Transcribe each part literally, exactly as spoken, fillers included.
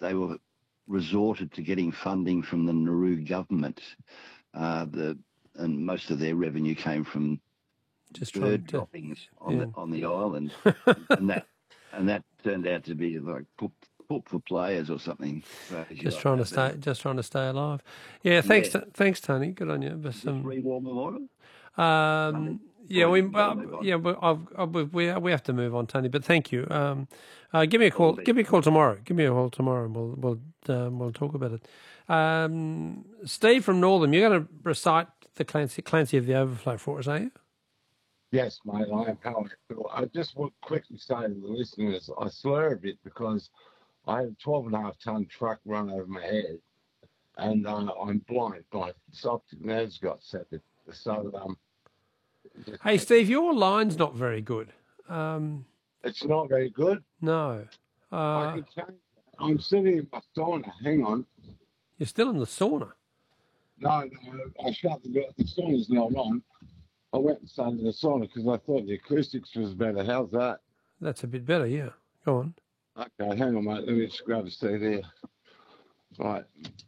they were resorted to getting funding from the Nauru government. Uh, the and most of their revenue came from Just bird to, droppings on yeah. the on the island, and that and that turned out to be like poop, poop for players or something. Just trying to stay, just trying to stay alive. Yeah, thanks, Yeah. to, thanks, Tony. Good on you. But Just some, read War Memorial. um, yeah, we, Sorry, uh, move on. yeah, but I've, I've, we we have to move on, Tony. But thank you. Um, uh, give me a call. All Give me a call tomorrow. Give me a call tomorrow, and we'll we'll um, we'll talk about it. Um, Steve from Northam, you're going to recite the Clancy Clancy of the Overflow for us, are you? Yes, mate, I am powerful. I just want to quickly say to the listeners, I slur a bit because I had a twelve and a half ton truck run over my head, and uh, I'm blind. My optic nerves got severed. So, um, hey, Steve, your line's not very good. Um, it's not very good. No. Uh, I can change that. I'm sitting in my sauna. Hang on. You're still in the sauna? No, no, I shut the door. The sauna's not on. I went and started the sauna because I thought the acoustics was better. How's that? That's a bit better, yeah. Go on. Okay, hang on, mate. Let me just grab a seat here. Right.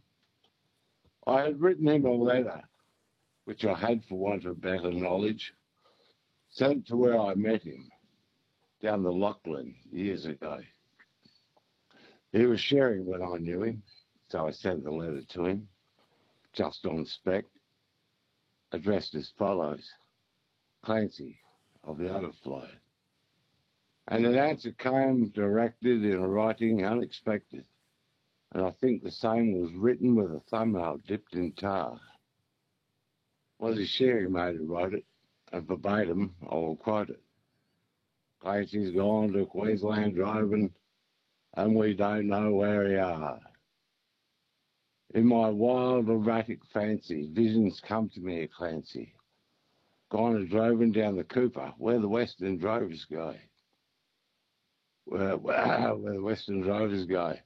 I had written him a letter, which I had for want of better knowledge, sent to where I met him, down the Lachlan years ago. He was sharing when I knew him, so I sent the letter to him, just on spec, addressed as follows: Clancy of the Overflow. And an answer came directed in a writing unexpected, and I think the same was written with a thumbnail dipped in tar. Was his sharing mate who wrote it, and verbatim, I will quote it. Clancy's gone to Queensland driving, and we don't know where he are. In my wild, erratic fancy, visions come to me of Clancy. Gone and driving down the Cooper, where the Western drovers go. Where, where, where the Western drovers go.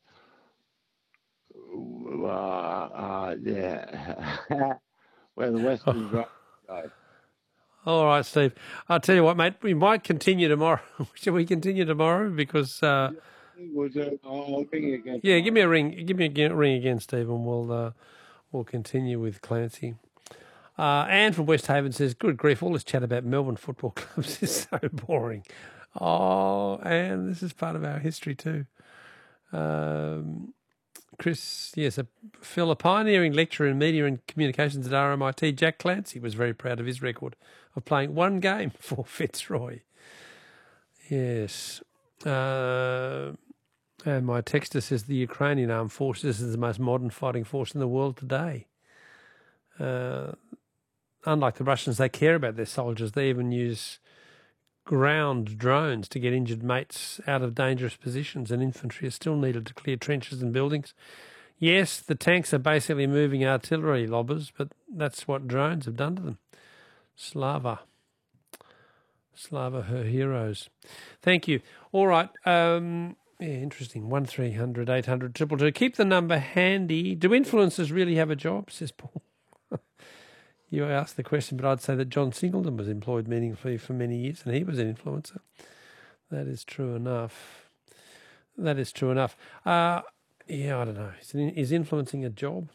Uh, uh, yeah. Where the Western drovers go. All right, Steve. I'll tell you what, mate, we might continue tomorrow. Shall we continue tomorrow? Because... Uh, We'll do, I'll ring you again. Yeah, give me a ring. Give me a ring again, Steve, and we'll, uh, we'll continue with Clancy. Uh, Anne from West Haven says, good grief, all this chat about Melbourne football clubs is so boring. Oh, Anne, this is part of our history too. Um, Chris, yes, a, Phil, a pioneering lecturer in media and communications at R M I T, Jack Clancy, was very proud of his record of playing one game for Fitzroy. Yes. Uh, and my texter says the Ukrainian armed forces is the most modern fighting force in the world today. Uh, unlike the Russians, they care about their soldiers. They even use ground drones to get injured mates out of dangerous positions, and infantry is still needed to clear trenches and buildings. Yes, the tanks are basically moving artillery lobbers, but that's what drones have done to them. Slava. Slava, her heroes. Thank you. All right. Um, yeah, interesting. one three hundred eight hundred two two two. Keep the number handy. Do influencers really have a job, says Paul? You asked the question, but I'd say that John Singleton was employed meaningfully for many years, and he was an influencer. That is true enough. That is true enough. Uh, yeah, I don't know. Is, is influencing a job?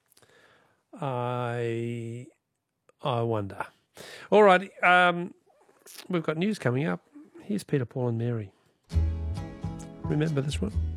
I I wonder. All right. Um, we've got news coming up. Here's Peter, Paul and Mary. Remember this one?